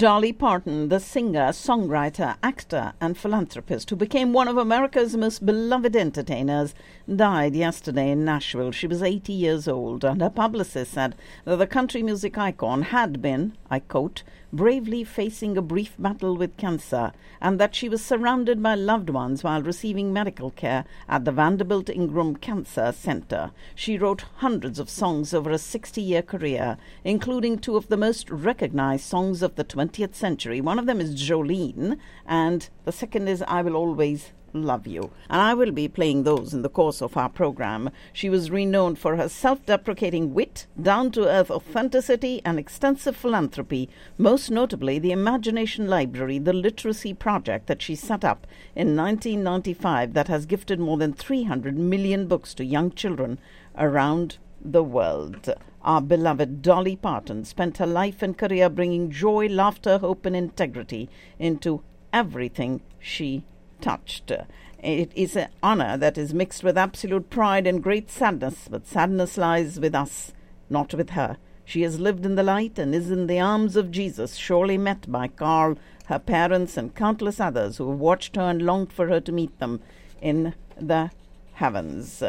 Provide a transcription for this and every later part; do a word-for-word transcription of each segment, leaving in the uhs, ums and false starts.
Dolly Parton, the singer, songwriter, actor, and philanthropist who became one of America's most beloved entertainers, died yesterday in Nashville. She was eighty years old, and her publicist said that the country music icon had been, I quote, bravely facing a brief battle with cancer, and that she was surrounded by loved ones while receiving medical care at the Vanderbilt Ingram Cancer Center. She wrote hundreds of songs over a sixty-year career, including two of the most recognized songs of the twentieth century. One of them is Jolene, and the second is I Will Always Love You. And I will be playing those in the course of our program. She was renowned for her self-deprecating wit, down-to-earth authenticity, and extensive philanthropy, most notably the Imagination Library, the literacy project that she set up in nineteen ninety-five that has gifted more than three hundred million books to young children around the world. Our beloved Dolly Parton spent her life and career bringing joy, laughter, hope, and integrity into everything she touched. It is an honor that is mixed with absolute pride and great sadness, but sadness lies with us, not with her. She has lived in the light and is in the arms of Jesus, surely met by Carl, her parents, and countless others who have watched her and longed for her to meet them in the heavens.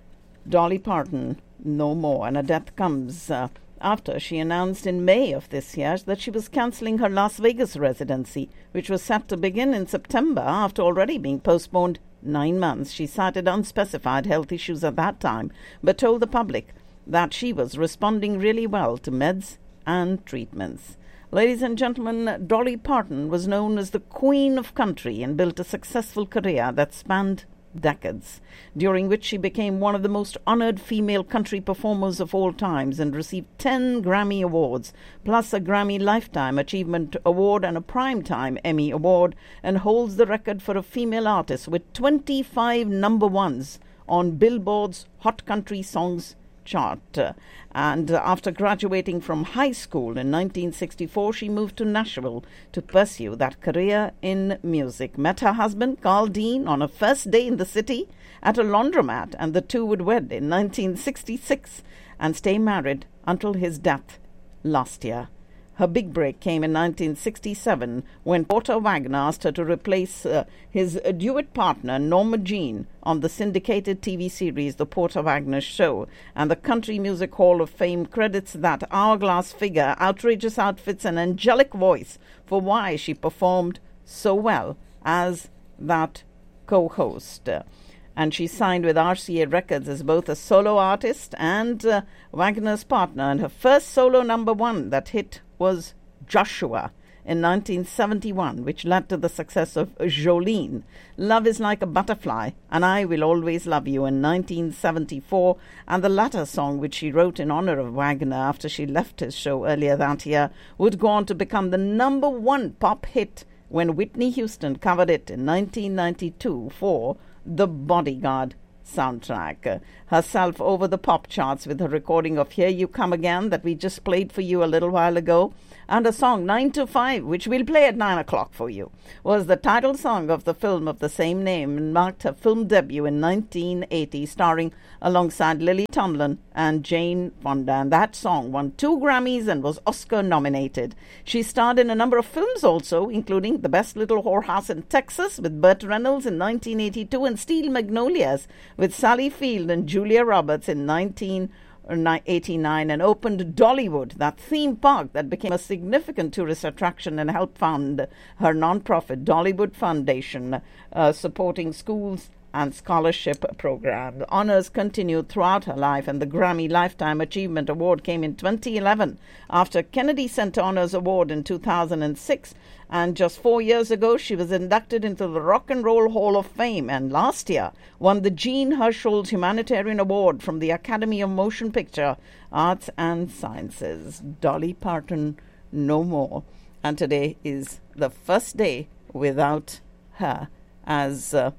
Dolly Parton, no more, and her death comes uh, after she announced in May of this year that she was cancelling her Las Vegas residency, which was set to begin in September after already being postponed nine months. She cited unspecified health issues at that time, but told the public that she was responding really well to meds and treatments. Ladies and gentlemen, Dolly Parton was known as the Queen of Country and built a successful career that spanned decades, during which she became one of the most honored female country performers of all times and received ten Grammy Awards, plus a Grammy Lifetime Achievement Award and a Primetime Emmy Award, and holds the record for a female artist with twenty-five number ones on Billboard's Hot Country Songs chart. And after graduating from high school in nineteen sixty-four, she moved to Nashville to pursue that career in music. Met her husband, Carl Dean, on a first day in the city at a laundromat, and the two would wed in nineteen sixty-six and stay married until his death last year. Her big break came in nineteen sixty-seven when Porter Wagoner asked her to replace uh, his duet partner Norma Jean on the syndicated T V series The Porter Wagoner Show, and the Country Music Hall of Fame credits that hourglass figure, outrageous outfits, and angelic voice for why she performed so well as that co-host. And she signed with R C A Records as both a solo artist and uh, Wagner's partner, and her first solo number one that hit was Joshua in nineteen seventy-one, which led to the success of Jolene, Love is Like a Butterfly, and I Will Always Love You in nineteen seventy-four, and the latter song, which she wrote in honor of Wagner after she left his show earlier that year, would go on to become the number one pop hit when Whitney Houston covered it in nineteen ninety-two for The Bodyguard soundtrack. Herself over the pop charts with her recording of Here You Come Again that we just played for you a little while ago, and a song nine to five, which we'll play at nine o'clock for you, was the title song of the film of the same name and marked her film debut in nineteen eighty, starring alongside Lily Tomlin and Jane Fonda. And that song won two Grammys and was Oscar nominated. She starred in a number of films also, including The Best Little Whorehouse in Texas with Burt Reynolds in nineteen eighty-two and Steel Magnolias with Sally Field and Julia Roberts in nineteen eighty-nine, and opened Dollywood, that theme park that became a significant tourist attraction and helped fund her non-profit Dollywood Foundation, uh, supporting schools and scholarship program. The honors continued throughout her life, and the Grammy Lifetime Achievement Award came in twenty eleven after Kennedy Center Honors Award in two thousand six, and just four years ago she was inducted into the Rock and Roll Hall of Fame, and last year won the Jean Herschel Humanitarian Award from the Academy of Motion Picture Arts and Sciences. Dolly Parton, no more. And today is the first day without her, as uh,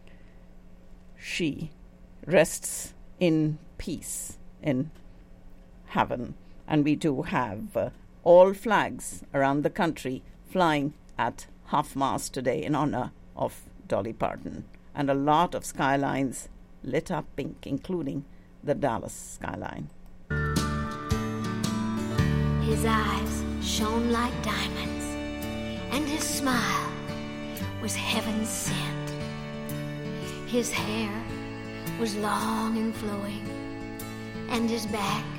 she rests in peace in heaven. And we do have uh, all flags around the country flying at half-mast today in honor of Dolly Parton. And a lot of skylines lit up pink, including the Dallas skyline. His eyes shone like diamonds. and his smile was heaven sent. His hair was long and flowing, and his back